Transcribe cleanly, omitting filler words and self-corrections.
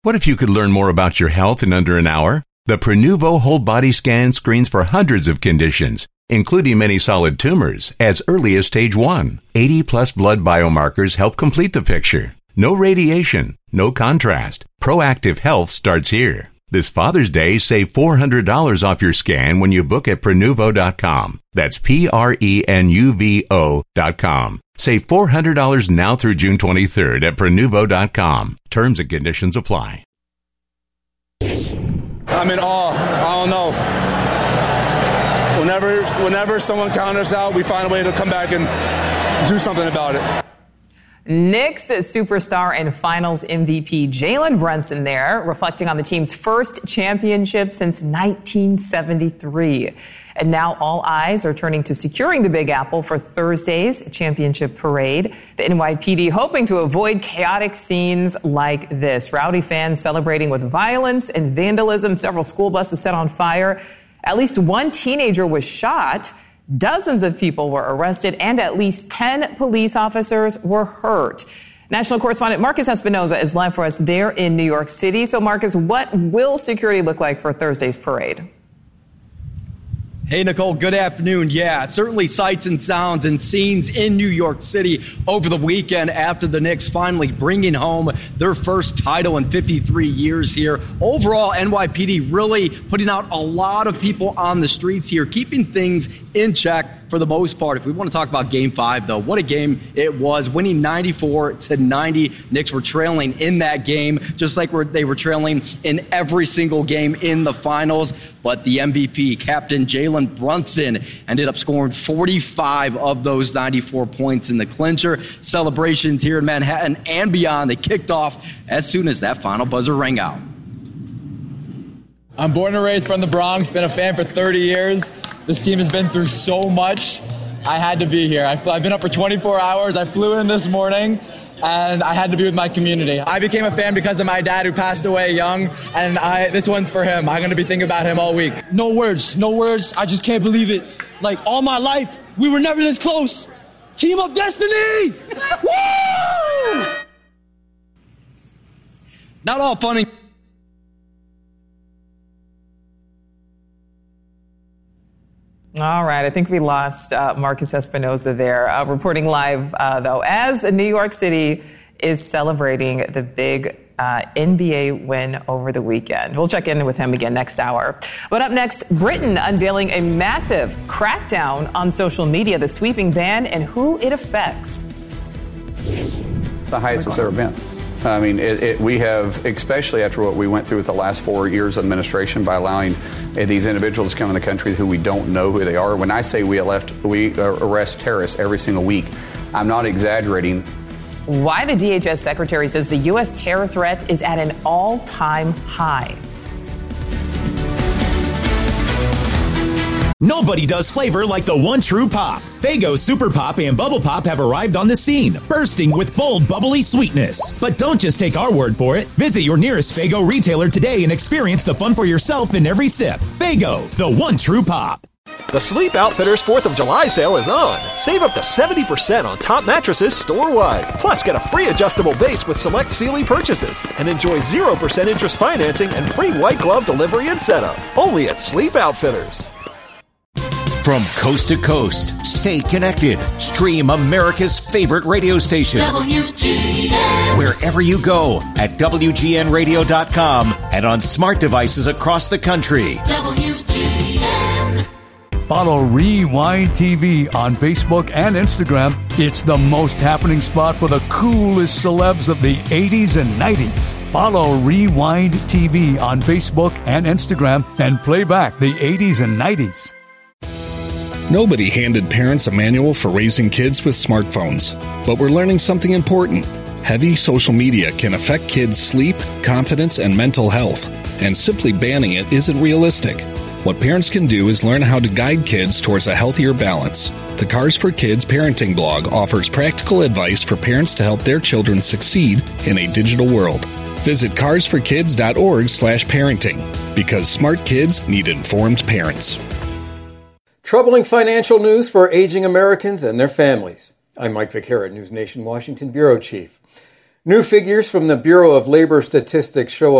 What if you could learn more about your health in under an hour? The Prenuvo Whole Body Scan screens for hundreds of conditions, including many solid tumors, as early as stage 1. 80-plus blood biomarkers help complete the picture. No radiation, no contrast. Proactive health starts here. This Father's Day, save $400 off your scan when you book at Prenuvo.com. That's Prenuvo.com. Save $400 now through June 23rd at Prenuvo.com. Terms and conditions apply. I'm in awe. I don't know. Whenever someone counters out, we find a way to come back and do something about it. Knicks superstar and finals MVP Jalen Brunson there, reflecting on the team's first championship since 1973. And now all eyes are turning to securing the Big Apple for Thursday's championship parade. The NYPD hoping to avoid chaotic scenes like this. Rowdy fans celebrating with violence and vandalism. Several school buses set on fire. At least one teenager was shot. Dozens of people were arrested, and at least 10 police officers were hurt. National correspondent Marcus Espinoza is live for us there in New York City. So, Marcus, what will security look like for Thursday's parade? Hey, Nicole, good afternoon. Yeah, certainly sights and sounds and scenes in New York City over the weekend after the Knicks finally bringing home their first title in 53 years here. Overall, NYPD really putting out a lot of people on the streets here, keeping things in check for the most part. If we want to talk about Game 5, though, what a game it was, winning 94-90. Knicks were trailing in that game, just like they were trailing in every single game in the finals. But the MVP, Captain Jalen Brunson, ended up scoring 45 of those 94 points in the clincher. Celebrations here in Manhattan and beyond, they kicked off as soon as that final buzzer rang out. I'm born and raised from the Bronx, been a fan for 30 years. This team has been through so much. I had to be here. I've been up for 24 hours. I flew in this morning, and I had to be with my community. I became a fan because of my dad, who passed away young, and this one's for him. I'm going to be thinking about him all week. No words. I just can't believe it. Like, all my life, we were never this close. Team of Destiny! Woo! Not all funny. All right. I think we lost Marcus Espinoza there. Reporting live, though, as New York City is celebrating the big NBA win over the weekend. We'll check in with him again next hour. But up next, Britain unveiling a massive crackdown on social media, the sweeping ban and who it affects. The highest it's ever been. I mean, we have, especially after what we went through with the last 4 years of administration by allowing these individuals to come in the country who we don't know who they are. When I say we arrest terrorists every single week, I'm not exaggerating. Why the DHS secretary says the U.S. terror threat is at an all-time high. Nobody does flavor like the one true pop. Faygo Super Pop and Bubble Pop have arrived on the scene, bursting with bold, bubbly sweetness. But don't just take our word for it. Visit your nearest Faygo retailer today and experience the fun for yourself in every sip. Faygo, the one true pop. The Sleep Outfitters 4th of July sale is on. Save up to 70% on top mattresses store-wide. Plus, get a free adjustable base with select Sealy purchases. And enjoy 0% interest financing and free white glove delivery and setup. Only at Sleep Outfitters. From coast to coast, stay connected. Stream America's favorite radio station. WGN. Wherever you go at WGNradio.com and on smart devices across the country. WGN. Follow Rewind TV on Facebook and Instagram. It's the most happening spot for the coolest celebs of the 80s and 90s. Follow Rewind TV on Facebook and Instagram and play back the 80s and 90s. Nobody handed parents a manual for raising kids with smartphones, but we're learning something important. Heavy social media can affect kids' sleep, confidence, and mental health, and simply banning it isn't realistic. What parents can do is learn how to guide kids towards a healthier balance. The Cars for Kids parenting blog offers practical advice for parents to help their children succeed in a digital world. Visit carsforkids.org/parenting, because smart kids need informed parents. Troubling financial news for aging Americans and their families. I'm Mike Vaquera, News Nation Washington Bureau Chief. New figures from the Bureau of Labor Statistics show